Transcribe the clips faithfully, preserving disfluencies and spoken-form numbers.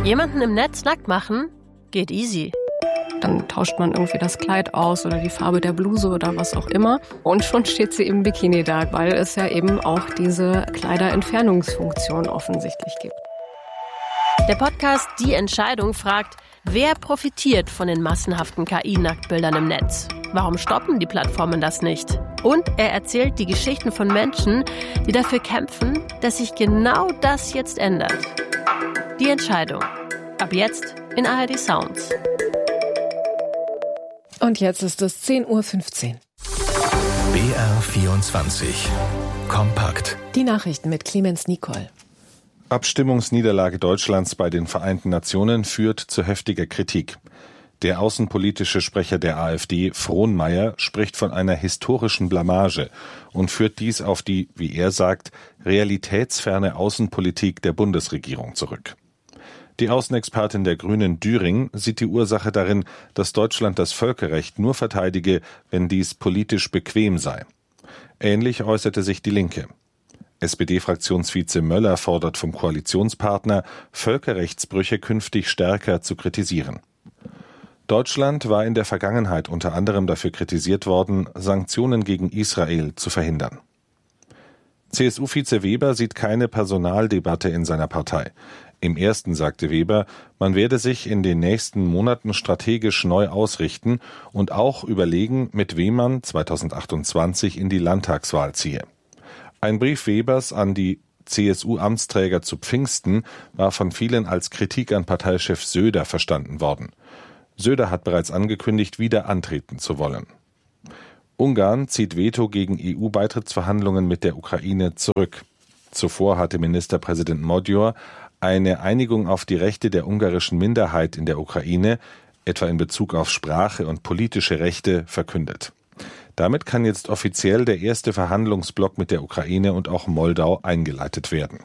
Jemanden im Netz nackt machen? Geht easy. Dann tauscht man irgendwie das Kleid aus oder die Farbe der Bluse oder was auch immer. Und schon steht sie im Bikini da, weil es ja eben auch diese Kleiderentfernungsfunktion offensichtlich gibt. Der Podcast Die Entscheidung fragt, wer profitiert von den massenhaften K I-Nacktbildern im Netz? Warum stoppen die Plattformen das nicht? Und er erzählt die Geschichten von Menschen, die dafür kämpfen, dass sich genau das jetzt ändert. Die Entscheidung. Ab jetzt in A R D Sounds. Und jetzt ist es zehn Uhr fünfzehn. B R vierundzwanzig. Kompakt. Die Nachrichten mit Clemens Nicol. Abstimmungsniederlage Deutschlands bei den Vereinten Nationen führt zu heftiger Kritik. Der außenpolitische Sprecher der AfD, Frohnmayer, spricht von einer historischen Blamage und führt dies auf die, wie er sagt, realitätsferne Außenpolitik der Bundesregierung zurück. Die Außenexpertin der Grünen Düring sieht die Ursache darin, dass Deutschland das Völkerrecht nur verteidige, wenn dies politisch bequem sei. Ähnlich äußerte sich die Linke. S P D-Fraktionsvize Möller fordert vom Koalitionspartner, Völkerrechtsbrüche künftig stärker zu kritisieren. Deutschland war in der Vergangenheit unter anderem dafür kritisiert worden, Sanktionen gegen Israel zu verhindern. C S U-Vize Weber sieht keine Personaldebatte in seiner Partei. Im ersten sagte Weber, man werde sich in den nächsten Monaten strategisch neu ausrichten und auch überlegen, mit wem man zweitausendachtundzwanzig in die Landtagswahl ziehe. Ein Brief Webers an die C S U-Amtsträger zu Pfingsten war von vielen als Kritik an Parteichef Söder verstanden worden. Söder hat bereits angekündigt, wieder antreten zu wollen. Ungarn zieht Veto gegen E U-Beitrittsverhandlungen mit der Ukraine zurück. Zuvor hatte Ministerpräsident Magyar eine Einigung auf die Rechte der ungarischen Minderheit in der Ukraine, etwa in Bezug auf Sprache und politische Rechte, verkündet. Damit kann jetzt offiziell der erste Verhandlungsblock mit der Ukraine und auch Moldau eingeleitet werden.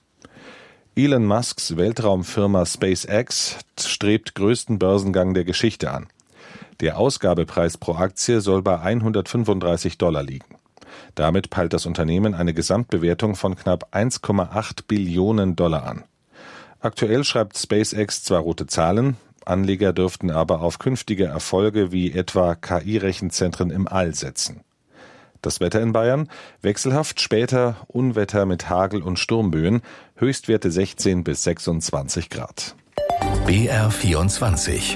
Elon Musks Weltraumfirma SpaceX strebt größten Börsengang der Geschichte an. Der Ausgabepreis pro Aktie soll bei hundertfünfunddreißig Dollar liegen. Damit peilt das Unternehmen eine Gesamtbewertung von knapp eins Komma acht Billionen Dollar an. Aktuell schreibt SpaceX zwar rote Zahlen, Anleger dürften aber auf künftige Erfolge wie etwa K I-Rechenzentren im All setzen. Das Wetter in Bayern: wechselhaft, später Unwetter mit Hagel und Sturmböen, Höchstwerte sechzehn bis sechsundzwanzig Grad. B R vierundzwanzig.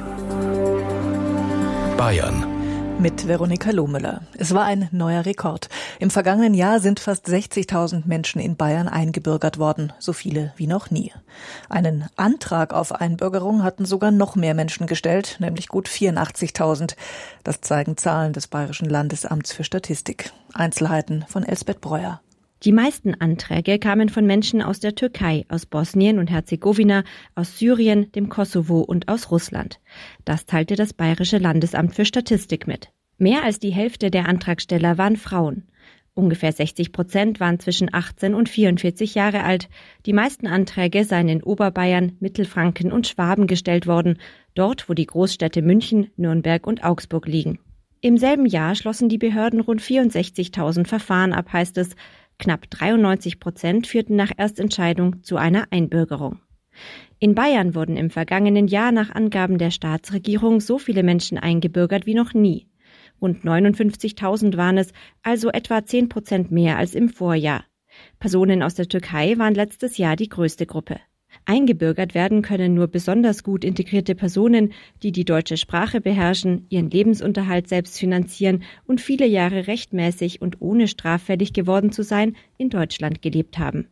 Bayern. Mit Veronika Lohmüller. Es war ein neuer Rekord. Im vergangenen Jahr sind fast sechzigtausend Menschen in Bayern eingebürgert worden, so viele wie noch nie. Einen Antrag auf Einbürgerung hatten sogar noch mehr Menschen gestellt, nämlich gut vierundachtzigtausend. Das zeigen Zahlen des Bayerischen Landesamts für Statistik. Einzelheiten von Elsbeth Breuer. Die meisten Anträge kamen von Menschen aus der Türkei, aus Bosnien und Herzegowina, aus Syrien, dem Kosovo und aus Russland. Das teilte das Bayerische Landesamt für Statistik mit. Mehr als die Hälfte der Antragsteller waren Frauen. Ungefähr sechzig Prozent waren zwischen achtzehn und vierundvierzig Jahre alt. Die meisten Anträge seien in Oberbayern, Mittelfranken und Schwaben gestellt worden, dort wo die Großstädte München, Nürnberg und Augsburg liegen. Im selben Jahr schlossen die Behörden rund vierundsechzigtausend Verfahren ab, heißt es. Knapp dreiundneunzig Prozent führten nach Erstentscheidung zu einer Einbürgerung. In Bayern wurden im vergangenen Jahr nach Angaben der Staatsregierung so viele Menschen eingebürgert wie noch nie. Rund neunundfünfzigtausend waren es, also etwa zehn Prozent mehr als im Vorjahr. Personen aus der Türkei waren letztes Jahr die größte Gruppe. Eingebürgert werden können nur besonders gut integrierte Personen, die die deutsche Sprache beherrschen, ihren Lebensunterhalt selbst finanzieren und viele Jahre rechtmäßig und ohne straffällig geworden zu sein, in Deutschland gelebt haben.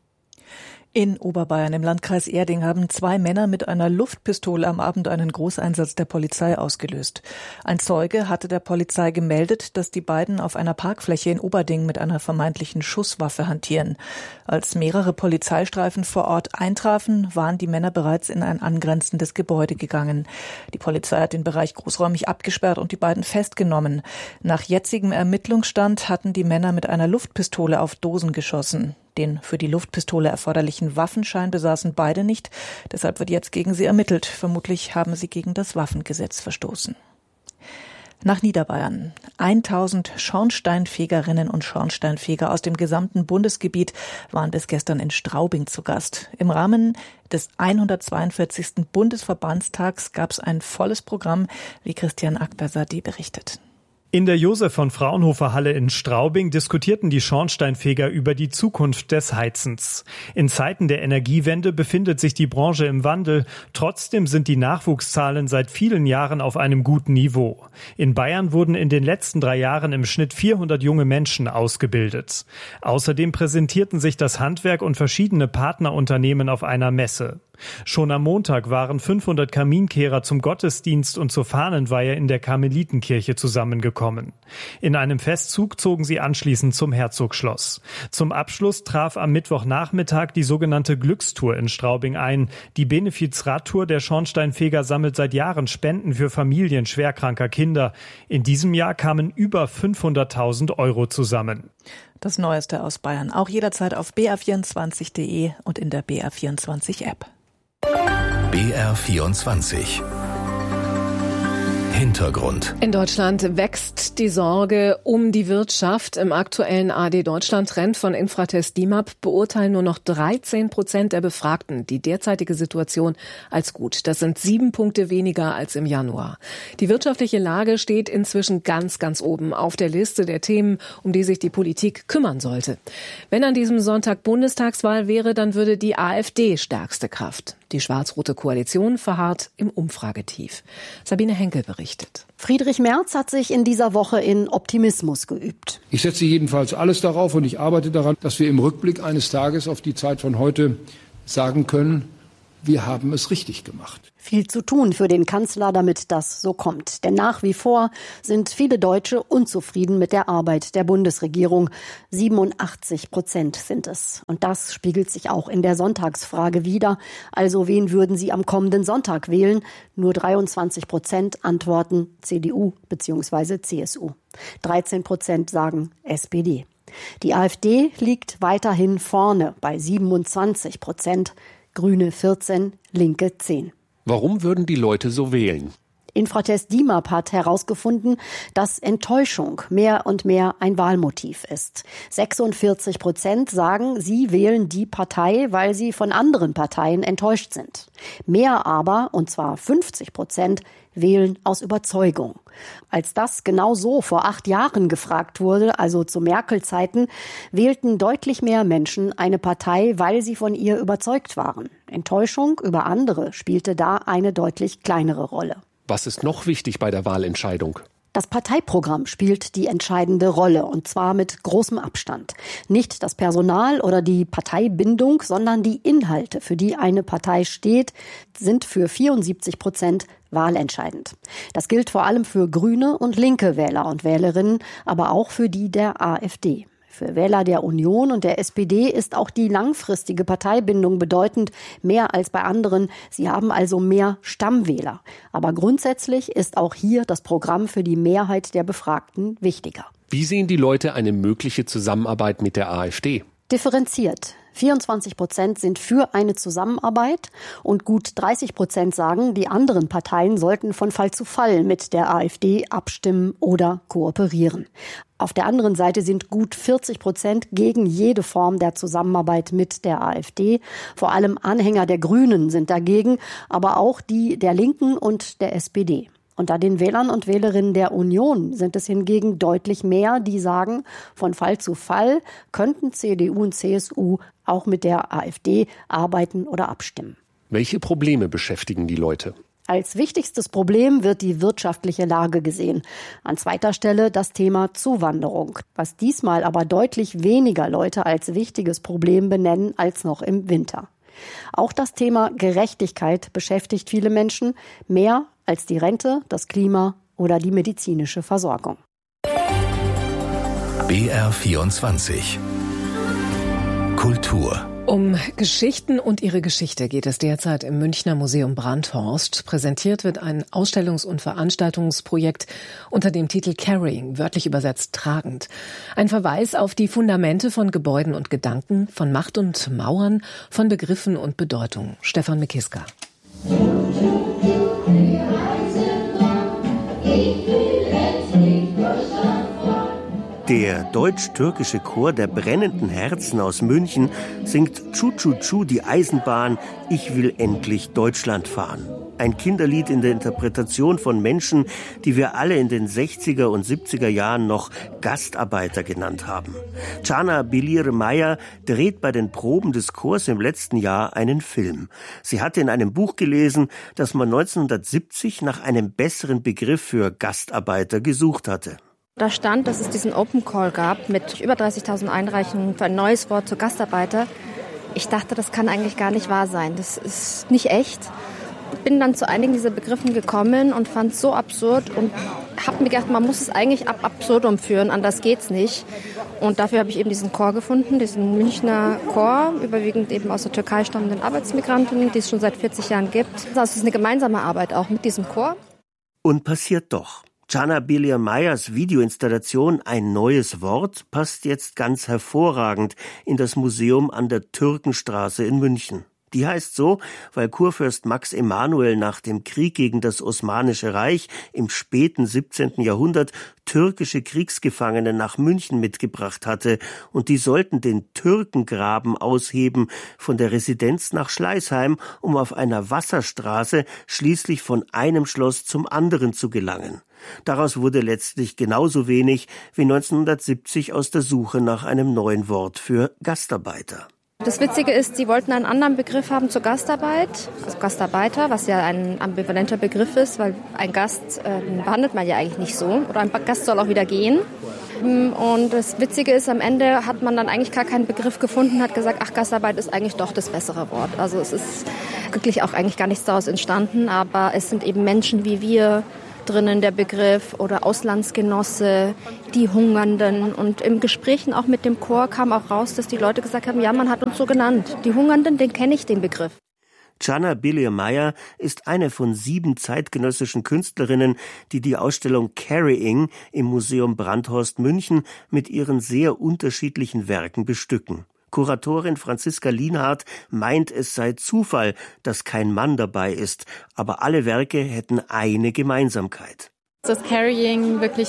In Oberbayern im Landkreis Erding haben zwei Männer mit einer Luftpistole am Abend einen Großeinsatz der Polizei ausgelöst. Ein Zeuge hatte der Polizei gemeldet, dass die beiden auf einer Parkfläche in Oberding mit einer vermeintlichen Schusswaffe hantieren. Als mehrere Polizeistreifen vor Ort eintrafen, waren die Männer bereits in ein angrenzendes Gebäude gegangen. Die Polizei hat den Bereich großräumig abgesperrt und die beiden festgenommen. Nach jetzigem Ermittlungsstand hatten die Männer mit einer Luftpistole auf Dosen geschossen. Den für die Luftpistole erforderlichen Waffenschein besaßen beide nicht. Deshalb wird jetzt gegen sie ermittelt. Vermutlich haben sie gegen das Waffengesetz verstoßen. Nach Niederbayern. tausend Schornsteinfegerinnen und Schornsteinfeger aus dem gesamten Bundesgebiet waren bis gestern in Straubing zu Gast. Im Rahmen des hundertzweiundvierzigsten Bundesverbandstags gab es ein volles Programm, wie Christian Akbersadi berichtet. In der Josef-von-Fraunhofer-Halle in Straubing diskutierten die Schornsteinfeger über die Zukunft des Heizens. In Zeiten der Energiewende befindet sich die Branche im Wandel. Trotzdem sind die Nachwuchszahlen seit vielen Jahren auf einem guten Niveau. In Bayern wurden in den letzten drei Jahren im Schnitt vierhundert junge Menschen ausgebildet. Außerdem präsentierten sich das Handwerk und verschiedene Partnerunternehmen auf einer Messe. Schon am Montag waren fünfhundert Kaminkehrer zum Gottesdienst und zur Fahnenweihe in der Karmelitenkirche zusammengekommen. In einem Festzug zogen sie anschließend zum Herzogsschloss. Zum Abschluss traf am Mittwochnachmittag die sogenannte Glückstour in Straubing ein. Die Benefiz-Radtour der Schornsteinfeger sammelt seit Jahren Spenden für Familien schwerkranker Kinder. In diesem Jahr kamen über fünfhunderttausend Euro zusammen. Das Neueste aus Bayern auch jederzeit auf b r vierundzwanzig punkt d e und in der B R vierundzwanzig App. B R vierundzwanzig. Hintergrund. In Deutschland wächst die Sorge um die Wirtschaft. Im aktuellen A R D-Deutschland-Trend von Infratest D I M A P beurteilen nur noch dreizehn Prozent der Befragten die derzeitige Situation als gut. Das sind sieben Punkte weniger als im Januar. Die wirtschaftliche Lage steht inzwischen ganz, ganz oben auf der Liste der Themen, um die sich die Politik kümmern sollte. Wenn an diesem Sonntag Bundestagswahl wäre, dann würde die AfD stärkste Kraft. Die schwarz-rote Koalition verharrt im Umfragetief. Sabine Henkel berichtet. Friedrich Merz hat sich in dieser Woche in Optimismus geübt. Ich setze jedenfalls alles darauf und ich arbeite daran, dass wir im Rückblick eines Tages auf die Zeit von heute sagen können, wir haben es richtig gemacht. Viel zu tun für den Kanzler, damit das so kommt. Denn nach wie vor sind viele Deutsche unzufrieden mit der Arbeit der Bundesregierung. siebenundachtzig Prozent sind es. Und das spiegelt sich auch in der Sonntagsfrage wider. Also wen würden Sie am kommenden Sonntag wählen? Nur dreiundzwanzig Prozent antworten C D U bzw. C S U. dreizehn Prozent sagen S P D. Die AfD liegt weiterhin vorne bei siebenundzwanzig Prozent. Grüne vierzehn, Linke zehn. Warum würden die Leute so wählen? Infratest D I M A P hat herausgefunden, dass Enttäuschung mehr und mehr ein Wahlmotiv ist. sechsundvierzig Prozent sagen, sie wählen die Partei, weil sie von anderen Parteien enttäuscht sind. Mehr aber, und zwar fünfzig Prozent, wählen aus Überzeugung. Als das genau so vor acht Jahren gefragt wurde, also zu Merkel-Zeiten, wählten deutlich mehr Menschen eine Partei, weil sie von ihr überzeugt waren. Enttäuschung über andere spielte da eine deutlich kleinere Rolle. Was ist noch wichtig bei der Wahlentscheidung? Das Parteiprogramm spielt die entscheidende Rolle, und zwar mit großem Abstand. Nicht das Personal oder die Parteibindung, sondern die Inhalte, für die eine Partei steht, sind für vierundsiebzig Prozent wahlentscheidend. Das gilt vor allem für grüne und linke Wähler und Wählerinnen, aber auch für die der AfD. Für Wähler der Union und der S P D ist auch die langfristige Parteibindung bedeutend, mehr als bei anderen. Sie haben also mehr Stammwähler. Aber grundsätzlich ist auch hier das Programm für die Mehrheit der Befragten wichtiger. Wie sehen die Leute eine mögliche Zusammenarbeit mit der AfD? Differenziert. vierundzwanzig Prozent sind für eine Zusammenarbeit und gut dreißig Prozent sagen, die anderen Parteien sollten von Fall zu Fall mit der AfD abstimmen oder kooperieren. Auf der anderen Seite sind gut vierzig Prozent gegen jede Form der Zusammenarbeit mit der AfD. Vor allem Anhänger der Grünen sind dagegen, aber auch die der Linken und der S P D. Unter den Wählern und Wählerinnen der Union sind es hingegen deutlich mehr, die sagen, von Fall zu Fall könnten C D U und C S U auch mit der AfD arbeiten oder abstimmen. Welche Probleme beschäftigen die Leute? Als wichtigstes Problem wird die wirtschaftliche Lage gesehen. An zweiter Stelle das Thema Zuwanderung, was diesmal aber deutlich weniger Leute als wichtiges Problem benennen als noch im Winter. Auch das Thema Gerechtigkeit beschäftigt viele Menschen, mehr als die Rente, das Klima oder die medizinische Versorgung. B R vierundzwanzig. Kultur. Um Geschichten und ihre Geschichte geht es derzeit im Münchner Museum Brandhorst. Präsentiert wird ein Ausstellungs- und Veranstaltungsprojekt unter dem Titel Carrying, wörtlich übersetzt tragend. Ein Verweis auf die Fundamente von Gebäuden und Gedanken, von Macht und Mauern, von Begriffen und Bedeutung. Stefan Mikiska. Ich will Der deutsch-türkische Chor der brennenden Herzen aus München singt Tschu-Tschu-Tschu die Eisenbahn, ich will endlich Deutschland fahren. Ein Kinderlied in der Interpretation von Menschen, die wir alle in den sechziger und siebziger Jahren noch Gastarbeiter genannt haben. Cana Bilir Meyer dreht bei den Proben des Chors im letzten Jahr einen Film. Sie hatte in einem Buch gelesen, dass man neunzehnhundertsiebzig nach einem besseren Begriff für Gastarbeiter gesucht hatte. Da stand, dass es diesen Open Call gab mit über dreißigtausend Einreichungen für ein neues Wort zu Gastarbeiter. Ich dachte, das kann eigentlich gar nicht wahr sein. Das ist nicht echt. Ich bin dann zu einigen dieser Begriffen gekommen und fand es so absurd und habe mir gedacht, man muss es eigentlich ab absurdum führen, anders geht's nicht. Und dafür habe ich eben diesen Chor gefunden, diesen Münchner Chor, überwiegend eben aus der Türkei stammenden Arbeitsmigranten, die es schon seit vierzig Jahren gibt. Also es ist eine gemeinsame Arbeit auch mit diesem Chor. Und passiert doch. Cana Bilir Meyers Videoinstallation Ein neues Wort passt jetzt ganz hervorragend in das Museum an der Türkenstraße in München. Die heißt so, weil Kurfürst Max Emanuel nach dem Krieg gegen das Osmanische Reich im späten siebzehnten Jahrhundert türkische Kriegsgefangene nach München mitgebracht hatte und die sollten den Türkengraben ausheben von der Residenz nach Schleißheim, um auf einer Wasserstraße schließlich von einem Schloss zum anderen zu gelangen. Daraus wurde letztlich genauso wenig wie neunzehnhundertsiebzig aus der Suche nach einem neuen Wort für Gastarbeiter. Das Witzige ist, sie wollten einen anderen Begriff haben zur Gastarbeit, also Gastarbeiter, was ja ein ambivalenter Begriff ist, weil ein Gast äh, behandelt man ja eigentlich nicht so. Oder ein Gast soll auch wieder gehen. Und das Witzige ist, am Ende hat man dann eigentlich gar keinen Begriff gefunden, hat gesagt, ach, Gastarbeit ist eigentlich doch das bessere Wort. Also es ist wirklich auch eigentlich gar nichts daraus entstanden, aber es sind eben Menschen wie wir drinnen, der Begriff, oder Auslandsgenosse, die Hungernden. Und im Gesprächen auch mit dem Chor kam auch raus, dass die Leute gesagt haben, ja, man hat uns so genannt. Die Hungernden, den kenne ich, den Begriff. Cana Bilir Meyer ist eine von sieben zeitgenössischen Künstlerinnen, die die Ausstellung Carrying im Museum Brandhorst München mit ihren sehr unterschiedlichen Werken bestücken. Kuratorin Franziska Lienhardt meint, es sei Zufall, dass kein Mann dabei ist, aber alle Werke hätten eine Gemeinsamkeit. Das Carrying wirklich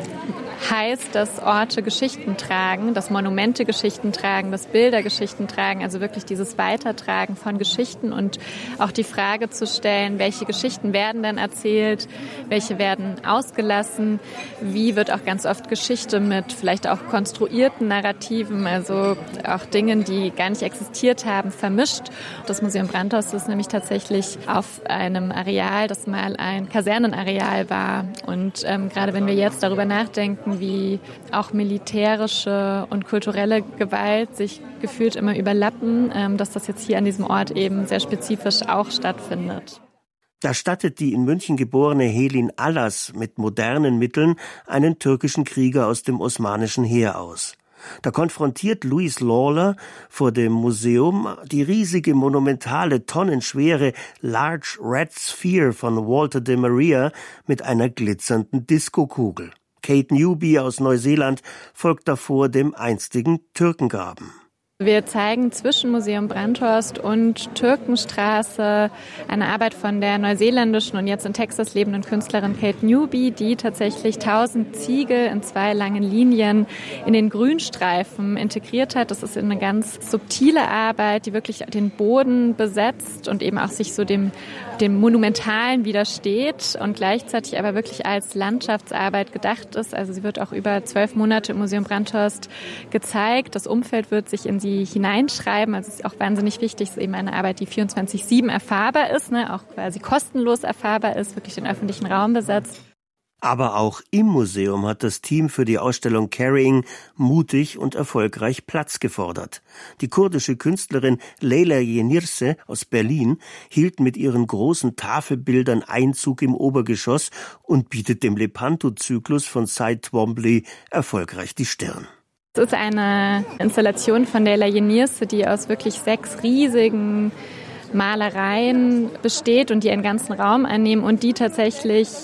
heißt, dass Orte Geschichten tragen, dass Monumente Geschichten tragen, dass Bilder Geschichten tragen, also wirklich dieses Weitertragen von Geschichten und auch die Frage zu stellen, welche Geschichten werden denn erzählt, welche werden ausgelassen, wie wird auch ganz oft Geschichte mit vielleicht auch konstruierten Narrativen, also auch Dingen, die gar nicht existiert haben, vermischt. Das Museum Brandhorst ist nämlich tatsächlich auf einem Areal, das mal ein Kasernenareal war und ähm, gerade wenn wir jetzt darüber nachdenken, wie auch militärische und kulturelle Gewalt sich gefühlt immer überlappen, dass das jetzt hier an diesem Ort eben sehr spezifisch auch stattfindet. Da stattet die in München geborene Helin Allas mit modernen Mitteln einen türkischen Krieger aus dem osmanischen Heer aus. Da konfrontiert Louis Lawler vor dem Museum die riesige, monumentale, tonnenschwere Large Red Sphere von Walter de Maria mit einer glitzernden Diskokugel. Kate Newby aus Neuseeland folgt davor dem einstigen Türkengraben. Wir zeigen zwischen Museum Brandhorst und Türkenstraße eine Arbeit von der neuseeländischen und jetzt in Texas lebenden Künstlerin Kate Newby, die tatsächlich tausend Ziegel in zwei langen Linien in den Grünstreifen integriert hat. Das ist eine ganz subtile Arbeit, die wirklich den Boden besetzt und eben auch sich so dem, dem Monumentalen widersteht und gleichzeitig aber wirklich als Landschaftsarbeit gedacht ist. Also sie wird auch über zwölf Monate im Museum Brandhorst gezeigt. Das Umfeld wird sich in sie hineinschreiben. Also es ist auch wahnsinnig wichtig, es ist eben eine Arbeit, die vierundzwanzig sieben erfahrbar ist, ne, auch quasi kostenlos erfahrbar ist, wirklich den öffentlichen Raum besetzt. Aber auch im Museum hat das Team für die Ausstellung Carrying mutig und erfolgreich Platz gefordert. Die kurdische Künstlerin Leyla Yenirse aus Berlin hielt mit ihren großen Tafelbildern Einzug im Obergeschoss und bietet dem Lepanto-Zyklus von Cy Twombly erfolgreich die Stirn. Es ist eine Installation von Leyla Yenirse, die aus wirklich sechs riesigen Malereien besteht und die einen ganzen Raum einnehmen und die tatsächlich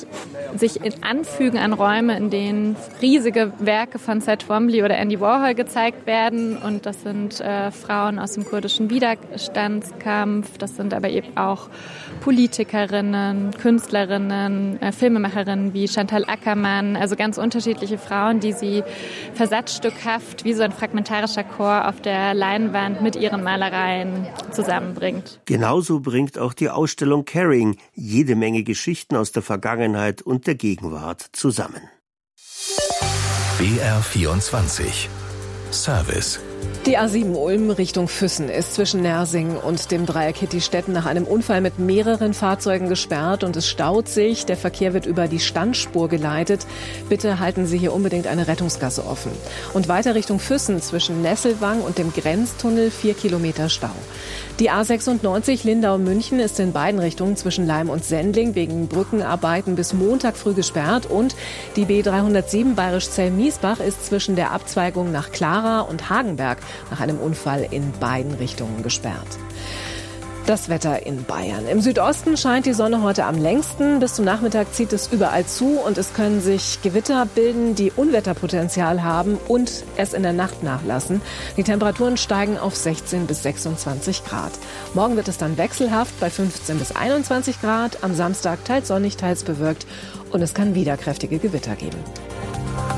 sich in anfügen an Räume, in denen riesige Werke von Seth Twombly oder Andy Warhol gezeigt werden. Und das sind äh, Frauen aus dem kurdischen Widerstandskampf. Das sind aber eben auch Politikerinnen, Künstlerinnen, äh, Filmemacherinnen wie Chantal Akerman. Also ganz unterschiedliche Frauen, die sie versatzstückhaft wie so ein fragmentarischer Chor auf der Leinwand mit ihren Malereien zusammenbringt. Genauso bringt auch die Ausstellung Caring jede Menge Geschichten aus der Vergangenheit und der Gegenwart zusammen. B R vierundzwanzig Service. Die A sieben Ulm Richtung Füssen ist zwischen Nersing und dem Dreieck Hittistetten nach einem Unfall mit mehreren Fahrzeugen gesperrt und es staut sich. Der Verkehr wird über die Standspur geleitet. Bitte halten Sie hier unbedingt eine Rettungsgasse offen. Und weiter Richtung Füssen zwischen Nesselwang und dem Grenztunnel vier Kilometer Stau. Die A sechsundneunzig Lindau-München ist in beiden Richtungen zwischen Leim und Sendling wegen Brückenarbeiten bis Montag früh gesperrt. Und die B dreihundertsieben Bayerisch-Zell-Miesbach ist zwischen der Abzweigung nach Clara und Hagenberg nach einem Unfall in beiden Richtungen gesperrt. Das Wetter in Bayern. Im Südosten scheint die Sonne heute am längsten. Bis zum Nachmittag zieht es überall zu und es können sich Gewitter bilden, die Unwetterpotenzial haben und es in der Nacht nachlassen. Die Temperaturen steigen auf sechzehn bis sechsundzwanzig Grad. Morgen wird es dann wechselhaft bei fünfzehn bis einundzwanzig Grad. Am Samstag teils sonnig, teils bewölkt und es kann wieder kräftige Gewitter geben.